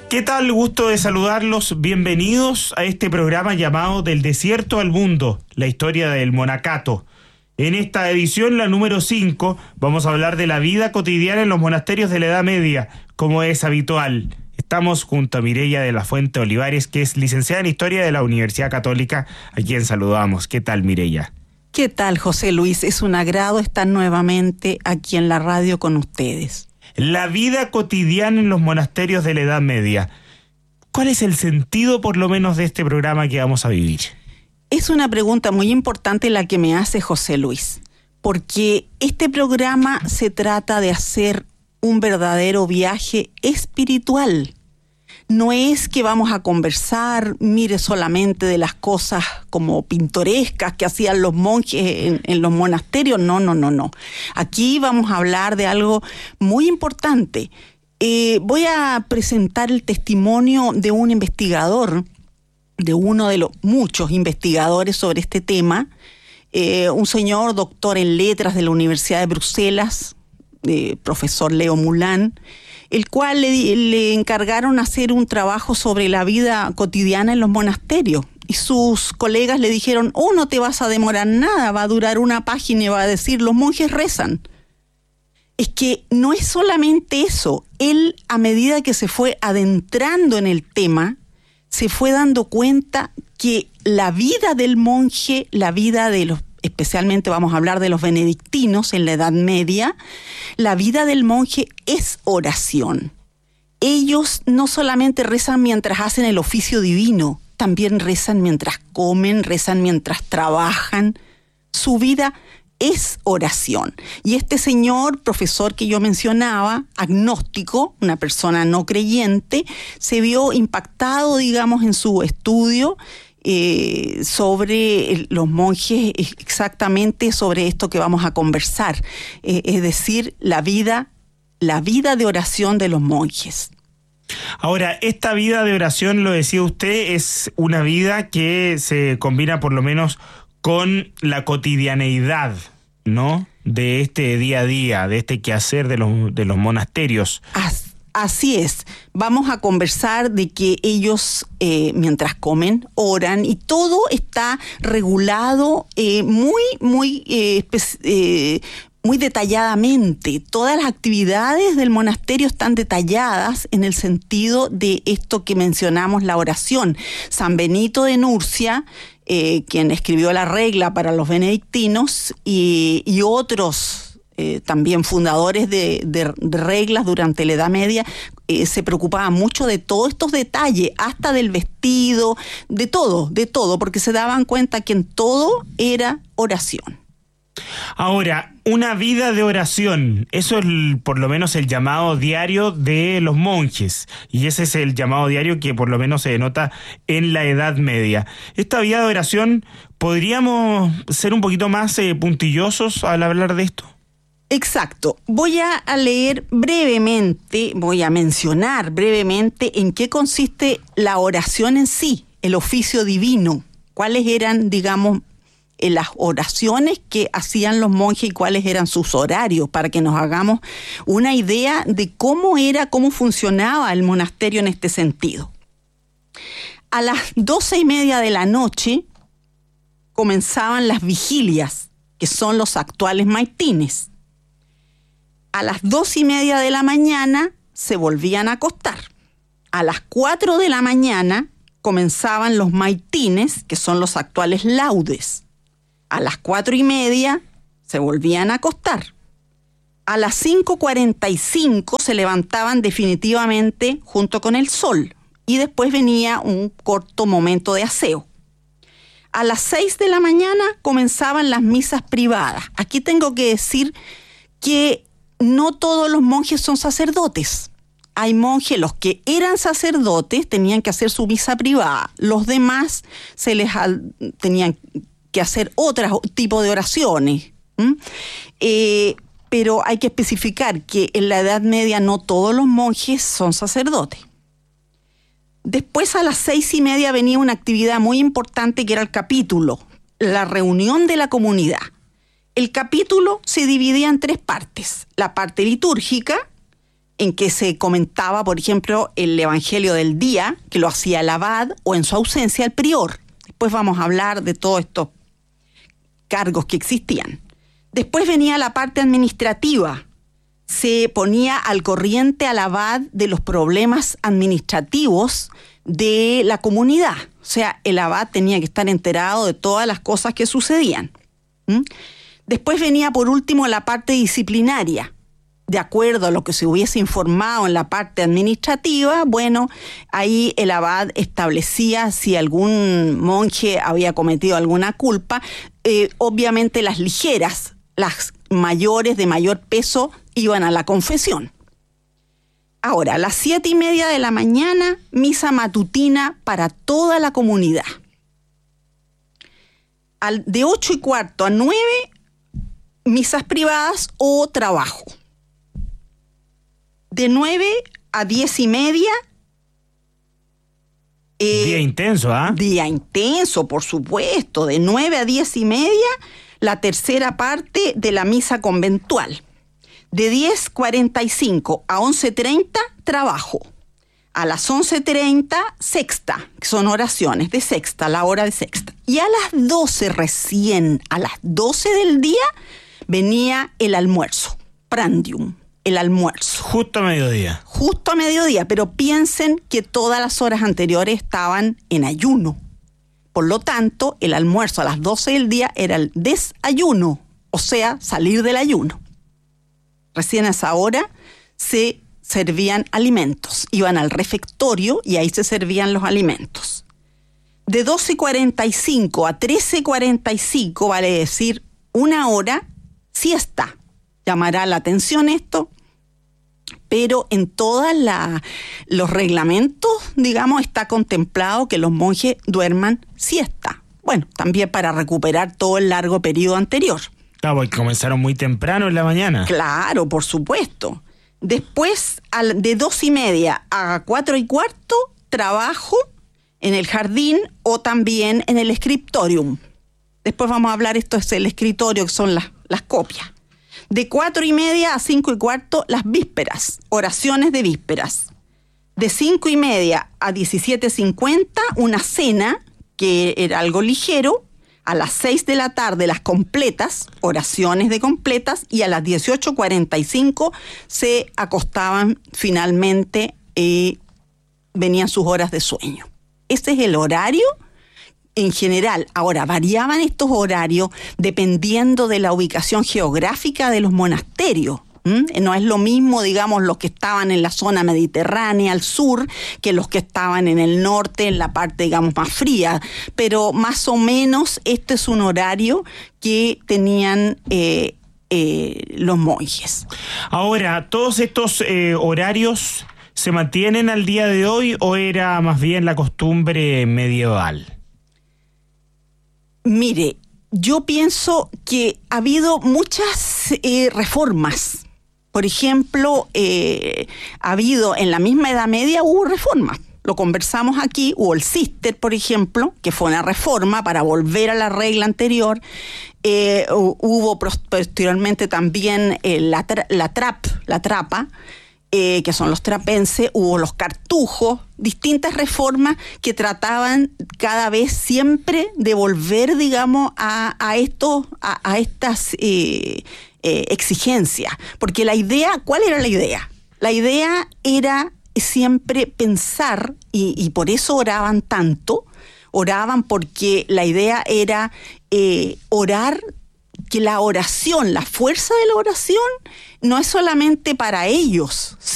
¿Qué tal? Gusto de saludarlos. Bienvenidos a este programa llamado Del Desierto al Mundo, la historia del monacato. En esta edición, la número 5, vamos a hablar de la vida cotidiana en los monasterios de la Edad Media, como es habitual. Estamos junto a Mireya de la Fuente Olivares, que es licenciada en Historia de la Universidad Católica, a quien saludamos. ¿Qué tal, Mireya? ¿Qué tal, José Luis? Es un agrado estar nuevamente aquí en la radio con ustedes. La vida cotidiana en los monasterios de la Edad Media. ¿Cuál es el sentido, por lo menos, de este programa que vamos a vivir? Es una pregunta muy importante la que me hace José Luis, porque este programa se trata de hacer un verdadero viaje espiritual. No es que vamos a conversar, mire, solamente de las cosas como pintorescas que hacían los monjes en los monasterios. No. Aquí vamos a hablar de algo muy importante. Voy a presentar el testimonio de un investigador, de uno de los muchos investigadores sobre este tema, un señor doctor en letras de la Universidad de Bruselas, profesor Leo Moulin, el cual le encargaron hacer un trabajo sobre la vida cotidiana en los monasterios. Y sus colegas le dijeron, no te vas a demorar nada, va a durar una página y va a decir, los monjes rezan. Es que no es solamente eso. Él, a medida que se fue adentrando en el tema, se fue dando cuenta que la vida del monje, la vida de los, especialmente vamos a hablar de los benedictinos en la Edad Media, la vida del monje es oración. Ellos no solamente rezan mientras hacen el oficio divino, también rezan mientras comen, rezan mientras trabajan. Su vida es oración. Y este señor, profesor que yo mencionaba, agnóstico, una persona no creyente, se vio impactado, digamos, en su estudio sobre los monjes, exactamente sobre esto que vamos a conversar, es decir, la vida de oración de los monjes. Ahora, esta vida de oración, lo decía usted, es una vida que se combina por lo menos con la cotidianeidad, ¿no? De este día a día, de este quehacer de los monasterios. Así es. Vamos a conversar de que ellos, mientras comen, oran, y todo está regulado muy detalladamente. Todas las actividades del monasterio están detalladas en el sentido de esto que mencionamos, la oración. San Benito de Nurcia, quien escribió la regla para los benedictinos, y otros también fundadores de reglas durante la Edad Media, se preocupaban mucho de todos estos detalles, hasta del vestido, de todo, porque se daban cuenta que en todo era oración. Ahora, una vida de oración, eso es por lo menos el llamado diario de los monjes, y ese es el llamado diario que por lo menos se denota en la Edad Media. Esta vida de oración, ¿podríamos ser un poquito más puntillosos al hablar de esto? Exacto. Voy a mencionar brevemente en qué consiste la oración en sí, el oficio divino, cuáles eran, digamos, las oraciones que hacían los monjes y cuáles eran sus horarios, para que nos hagamos una idea de cómo funcionaba el monasterio en este sentido. A las 12:30 de la noche comenzaban las vigilias, que son los actuales maitines. A las 2:30 de la mañana se volvían a acostar. A las 4 de la mañana comenzaban los maitines, que son los actuales laudes. A las 4:30 se volvían a acostar. A las 5:45 se levantaban definitivamente junto con el sol, y después venía un corto momento de aseo. A las 6 de la mañana comenzaban las misas privadas. Aquí tengo que decir que no todos los monjes son sacerdotes. Hay monjes, los que eran sacerdotes tenían que hacer su misa privada. Los demás tenían que hacer otro tipo de oraciones. Pero hay que especificar que en la Edad Media no todos los monjes son sacerdotes. Después, a las 6:30 venía una actividad muy importante, que era el capítulo, la reunión de la comunidad. El capítulo se dividía en 3 partes: la parte litúrgica, en que se comentaba, por ejemplo, el Evangelio del día, que lo hacía el abad, o en su ausencia el prior. Después vamos a hablar de todos estos cargos que existían. Después venía la parte administrativa. Se ponía al corriente al abad de los problemas administrativos de la comunidad. O sea, el abad tenía que estar enterado de todas las cosas que sucedían. Después venía, por último, la parte disciplinaria. De acuerdo a lo que se hubiese informado en la parte administrativa, bueno, ahí el abad establecía si algún monje había cometido alguna culpa. Obviamente las ligeras, las mayores de mayor peso, iban a la confesión. Ahora, a las 7:30 de la mañana, misa matutina para toda la comunidad. De 8:15 a 9, misas privadas o trabajo. De 9 a 10:30. Día intenso, ¿ah? Día intenso, por supuesto. De 9 a 10:30, la tercera parte de la misa conventual. De 10:45 a 11:30, trabajo. A las 11:30, sexta, que son oraciones de sexta, la hora de sexta. Y a las 12 recién, a las 12 del día, venía el almuerzo, prandium, el almuerzo. Justo a mediodía. Justo a mediodía, pero piensen que todas las horas anteriores estaban en ayuno. Por lo tanto, el almuerzo a las 12 del día era el desayuno, o sea, salir del ayuno. Recién a esa hora se servían alimentos. Iban al refectorio y ahí se servían los alimentos. De 12:45 a 13:45, vale decir, 1 hora, siesta. Llamará la atención esto, pero en todos los reglamentos, digamos, está contemplado que los monjes duerman siesta. Bueno, también para recuperar todo el largo periodo anterior. Claro, porque comenzaron muy temprano en la mañana. Claro, por supuesto. Después, de 2:30 a 4:15, trabajo en el jardín o también en el scriptorium. Después vamos a hablar, esto es el escritorio, que son las copias. De 4:30 a 5:15, las vísperas, oraciones de vísperas. De 5:30 a 17:50, una cena, que era algo ligero. A las 6 de la tarde, las completas, oraciones de completas, y a las 18:45 se acostaban finalmente y venían sus horas de sueño. Ese es el horario en general. Ahora, variaban estos horarios dependiendo de la ubicación geográfica de los monasterios. No es lo mismo, digamos, los que estaban en la zona mediterránea al sur que los que estaban en el norte, en la parte, digamos, más fría. Pero más o menos este es un horario que tenían los monjes. Ahora, ¿todos estos horarios se mantienen al día de hoy o era más bien la costumbre medieval? Mire, yo pienso que ha habido muchas reformas. Por ejemplo, ha habido en la misma Edad Media hubo reformas. Lo conversamos aquí, hubo el Cister, por ejemplo, que fue una reforma para volver a la regla anterior. Hubo posteriormente también la trapa, que son los trapenses, hubo los cartujos, distintas reformas que trataban cada vez siempre de volver, digamos, a estas exigencias. Porque la idea, ¿cuál era la idea? La idea era siempre pensar, y por eso oraban tanto, oraban porque la idea era orar, que la oración, la fuerza de la oración, no es solamente para ellos,